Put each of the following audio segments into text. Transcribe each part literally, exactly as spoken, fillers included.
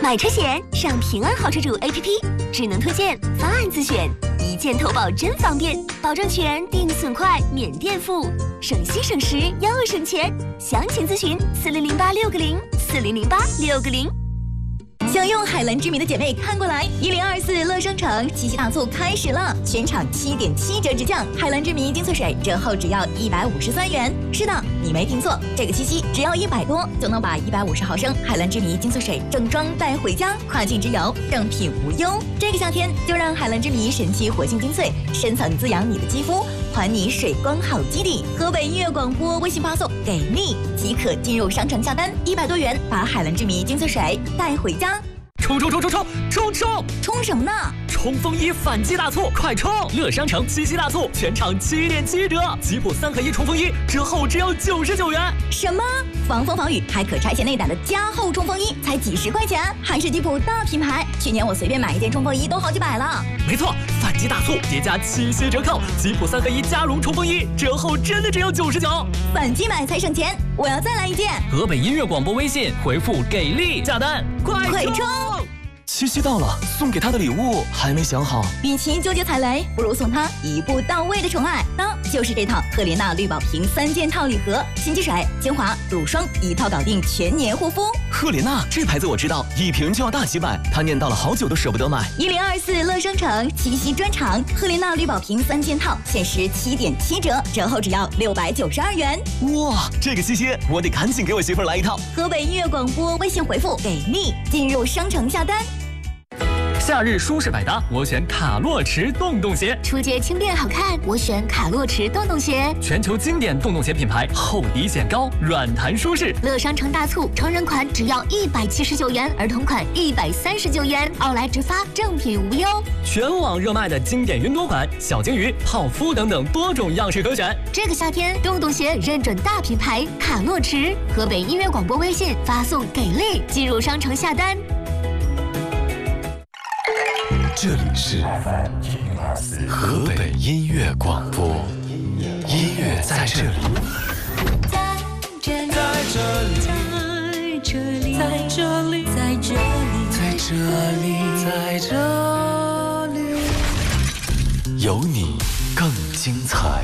买车险上平安好车主 A P P， 智能推荐，方案自选，一键投保真方便，保证全定损快免垫付，省心省时又省钱。详情咨询四零零八六个零四零零八六个零。想用海蓝之谜的姐妹看过来，一零二四乐商城七夕大促开始了，全场七点七折直降，海蓝之谜精粹水折后只要一百五十三元。是的，你没听错，这个七夕只要一百多就能把一百五十毫升海蓝之谜精粹水正装带回家，跨境之游正品无忧。这个夏天就让海蓝之谜神奇活性精粹深层滋养你的肌肤，还你水光好基底。河北音乐广播微信发送给力即可进入商城下单，一百多元把海蓝之谜精粹水带回家。 冲冲冲冲冲冲冲！ 冲什么呢？ 冲锋衣反击大促，快冲！乐商城七夕大促，全场七点七折，吉普三合一冲锋衣折后只要九十九元。 什么？防风防雨还可拆卸内胆的加厚冲锋衣才几十块钱，还是吉普大品牌。去年我随便买一件冲锋衣都好几百了。 没错，反击大促叠加七夕折扣，吉普三合一加绒冲锋衣折后真的只要九十九。 反击买才省钱，我要再来一件。 河北音乐广播微信回复给力下单，快快冲！ 七夕到了，送给他的礼物还没想好。 与其纠结踩雷，不如送他一步到位的宠爱，那就是这套赫莲娜绿宝瓶三件套礼盒，新积水、精华、乳霜一套搞定，全年护肤。 赫莲娜这牌子我知道，一瓶就要大几百，他念叨了好久都舍不得买。 一零二四乐商城七夕专场，赫莲娜绿宝瓶三件套限时七点七折，折后只要六百九十二元。 哇，这个七夕我得赶紧给我媳妇来一套。 河北音乐广播微信回复给力，进入商城下单。 夏日舒适百搭，我选卡洛驰洞洞鞋。 出街轻便好看，我选卡洛驰洞洞鞋。 全球经典洞洞鞋品牌，厚底显高，软弹舒适。 乐商城大促，成人款只要一百七十九元，儿童款一百三十九元，奥莱直发，正品无忧。 全网热卖的经典云朵款、小金鱼、泡芙等等多种样式可选。 这个夏天，洞洞鞋认准大品牌卡洛驰。河北音乐广播微信发送给力，进入商城下单。 这里是河北音乐广播，音乐在这里， 在这里，在这里，在这里，在这里， 在这里，在这里，有你更精彩。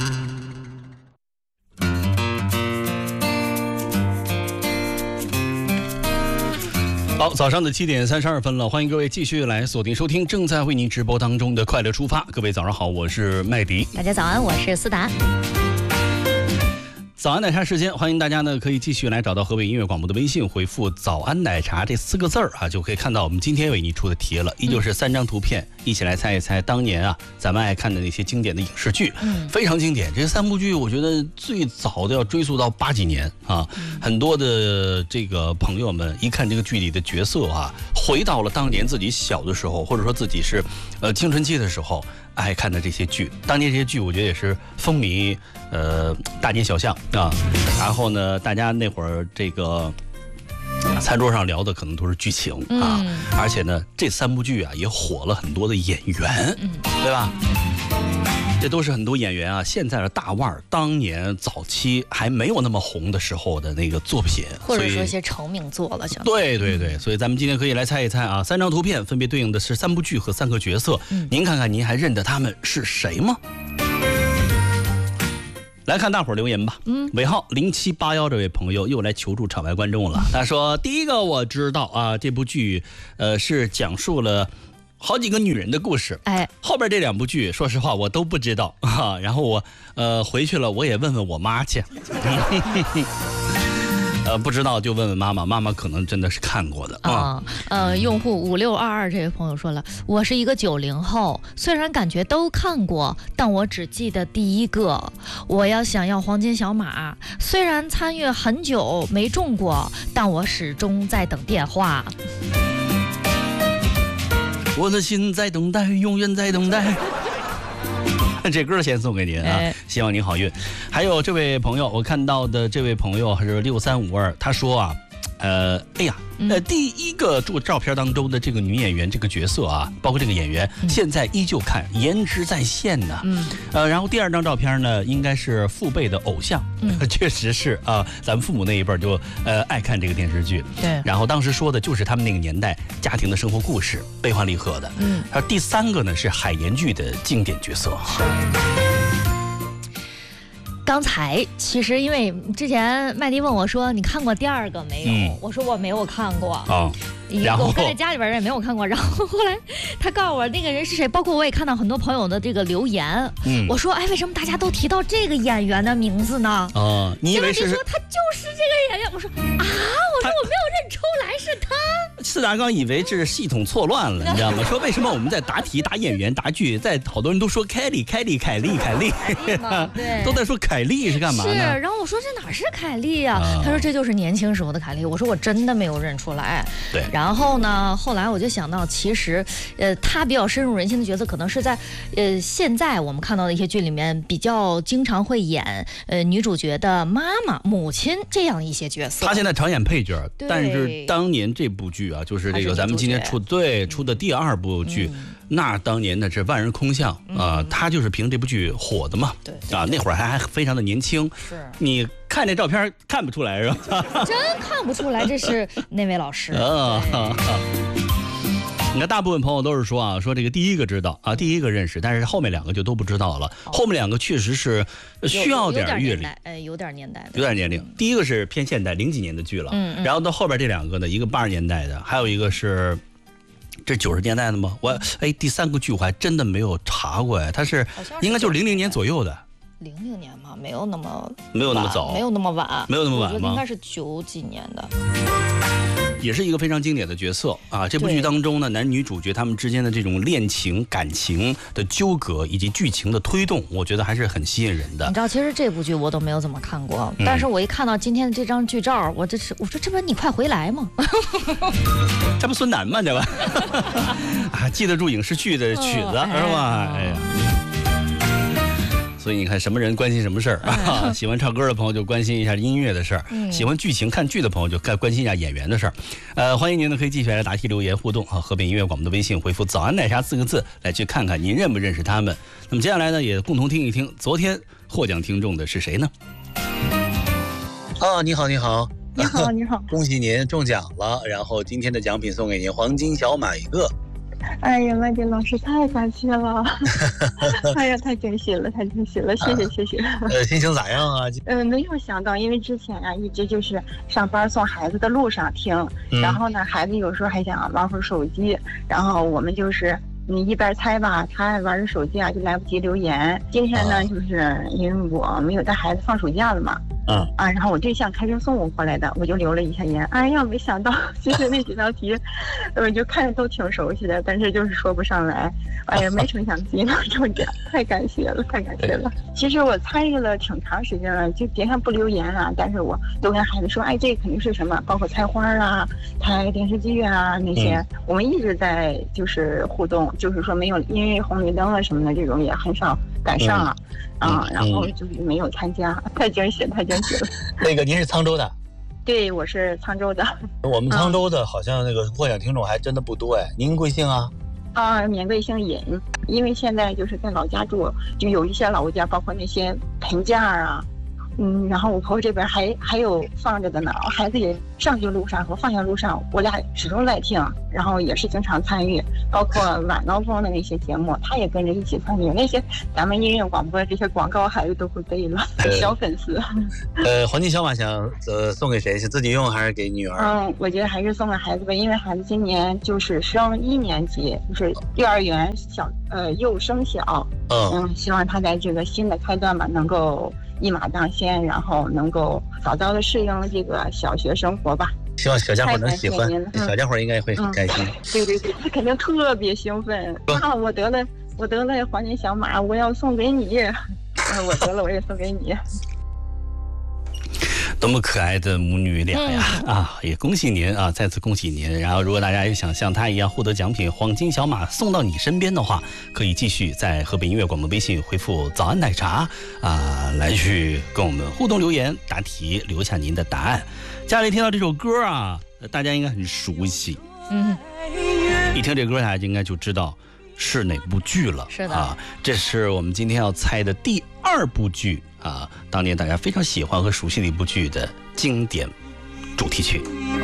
好，早上的七点三十二分了，欢迎各位继续来锁定收听正在为您直播当中的快乐出发。各位早上好，我是麦迪。 大家早安，我是思达。 早安奶茶时间，欢迎大家呢可以继续来找到河北音乐广播的微信，回复早安奶茶这四个字儿啊，就可以看到我们今天为你出的题了，依旧是三张图片，一起来猜一猜当年啊咱们爱看的那些经典的影视剧，嗯，非常经典。这三部剧我觉得最早的要追溯到八几年啊，嗯、很多的这个朋友们一看这个剧里的角色啊，回到了当年自己小的时候，或者说自己是呃青春期的时候爱看的这些剧。当年这些剧我觉得也是风靡呃大街小巷啊，然后呢大家那会儿这个餐桌上聊的可能都是剧情啊、嗯、而且呢这三部剧啊也火了很多的演员、嗯、对吧，这都是很多演员啊现在的大腕，当年早期还没有那么红的时候的那个作品， 或者说一些成名作了。 对对对，所以咱们今天可以来猜一猜啊，三张图片分别对应的是三部剧和三个角色、嗯、您看看您还认得他们是谁吗？来看大伙儿留言吧。嗯，尾号零七八幺这位朋友又来求助场外观众了。他说：“第一个我知道啊，这部剧呃是讲述了好几个女人的故事。哎，后边这两部剧，说实话我都不知道啊。然后我呃回去了，我也问问我妈去。呃，不知道就问问妈妈，妈妈可能真的是看过的啊。 呃，用户五六二二这位朋友说了，我是一个九零后，虽然感觉都看过，但我只记得第一个。我要想要黄金小马，虽然参与很久没中过，但我始终在等电话。 我的心在等待，永远在等待。这歌先送给您啊，希望您好运。还有这位朋友，我看到的这位朋友还是六三五二，他说啊， 呃，哎呀，呃，第一个照照片当中的这个女演员这个角色啊，包括这个演员，嗯、现在依旧看颜值在线呢。嗯，呃，然后第二张照片呢，应该是父辈的偶像，嗯、确实是啊，咱们父母那一辈就呃爱看这个电视剧。 对， 然后当时说的就是他们那个年代家庭的生活故事，悲欢离合的。嗯，而第三个呢是海盐剧的经典角色。是。 刚才其实因为之前麦迪问我说你看过第二个没有、嗯、我说我没有看过啊、哦，然后我跟在家里边也没有看过，然后后来他告诉我那个人是谁，包括我也看到很多朋友的这个留言，嗯，我说哎为什么大家都提到这个演员的名字呢？ 哦，你以为是？ 说他就是这个演员，我说啊，我说我没有认出来是他。 四大刚以为这是系统错乱了，你知道吗？说为什么我们在答题、答演员、答剧，在好多人都说凯莉、凯莉、凯莉、凯莉， 对， 都在说凯莉是干嘛呢？ 是，然后我说这哪是凯莉呀、啊？他说这就是年轻时候的凯莉。我说我真的没有认出来。 对。 然后呢，后来我就想到，其实，呃，他比较深入人心的角色，可能是在，呃，现在我们看到的一些剧里面比较经常会演，呃，女主角的妈妈、母亲这样一些角色。 他现在常演配角，但是当年这部剧啊，就是这个咱们今天出对出的第二部剧。嗯那当年呢是万人空巷啊、呃，他就是凭这部剧火的嘛。 对啊，那会儿还还非常的年轻。 是， 你看这照片看不出来是吧？ 真看不出来这是那位老师。 啊，你看大部分朋友都是说啊，说这个第一个知道啊，第一个认识，但是后面两个就都不知道了。哦、后面两个确实是需要点阅历， 哎，有点年代， 有点年龄。第一个是偏现代，零几年的剧了。嗯嗯。然后到后边这两个呢，一个八十年代的，还有一个是。这九十年代的吗？我哎，第三个剧我还真的没有查过哎，它是应该就是零零年左右的。 零零年嘛，没有那么没有那么早， 没有那么晚， 没有那么晚吗？ 应该是九几年的。 也是一个非常经典的角色啊！这部剧当中呢，男女主角他们之间的这种恋情、感情的纠葛以及剧情的推动，我觉得还是很吸引人的。 你知道，其实这部剧我都没有怎么看过，嗯、但是我一看到今天的这张剧照，我这是我说这不你快回来吗？ 这不孙楠吗？这吧？啊，记得住影视剧的曲子、哦、是吧？哎呀。所以你看，什么人关心什么事儿啊？喜欢唱歌的朋友就关心一下音乐的事儿，嗯、喜欢剧情看剧的朋友就该关心一下演员的事儿。呃，欢迎您呢可以继续来答题留言互动啊，河北音乐广播的微信回复“早安奶茶”四个字来去看看您认不认识他们。那么接下来呢，也共同听一听昨天获奖听众的是谁呢？啊，你好，你好， 你好，你好， 恭喜您中奖了，然后今天的奖品送给您黄金小马一个。 哎呀，麦迪老师太感谢了！哎呀，太惊喜了，太惊喜了！谢谢，谢谢。 呃，心情咋样啊？ 呃，没有想到，因为之前啊，一直就是上班送孩子的路上听，嗯、然后呢，孩子有时候还想玩会儿手机，然后我们就是你一边猜吧，他玩着手机啊，就来不及留言。今天呢，就是因为我没有带孩子放暑假了嘛。嗯啊，然后我对象开车送我过来的，我就留了一下言。哎呀，没想到其实那几道题，我就看着都挺熟悉的，但是就是说不上来。哎呀，没成想今天中奖，太感谢了，太感谢了。其实我参与了挺长时间了，就别看不留言啊，但是我都跟孩子说，哎，这肯定是什么，包括猜花啊、猜电视剧啊那些，嗯、我们一直在就是互动，就是说没有因为红绿灯啊什么的这种也很少赶上了。嗯啊，然后就是没有参加，嗯、太惊喜，太惊喜了。 那个您是沧州的？ 对，我是沧州的。 我们沧州的好像那个获奖听众还真的不多哎。您贵姓啊？ 啊，免贵姓尹，因为现在就是在老家住，就有一些老家，包括那些陪嫁啊。嗯，然后我婆婆这边还还有放着的呢，孩子也上学路上和放学路上，我俩始终在听，然后也是经常参与，包括晚高峰的那些节目，他也跟着一起参与。那些咱们音乐广播这些广告，孩子都会背了，小粉丝。 呃，黄金小马想呃送给谁？是自己用还是给女儿？ 嗯，我觉得还是送给孩子吧，因为孩子今年就是升一年级，就是幼儿园小呃幼升小。嗯嗯，希望他在这个新的开端吧，能够一马当先，然后能够早早的适应这个小学生活吧。 希望小家伙能喜欢，小家伙应该会很开心。 嗯、对对对，他肯定特别兴奋。啊，我得了，我得了黄金小马，我要送给你。啊，我得了，我也送给你。 多么可爱的母女俩呀！嗯、啊，也恭喜您啊，再次恭喜您。然后，如果大家也想像他一样获得奖品黄金小马送到你身边的话，可以继续在河北音乐广播微信回复早安奶茶啊，来去跟我们互动留言答题，留下您的答案。 家里听到这首歌啊，大家应该很熟悉。 嗯， 一听这歌，大家应该就知道是哪部剧了。 是的啊，这是我们今天要猜的第二部剧啊，当年大家非常喜欢和熟悉的一部剧的经典主题曲。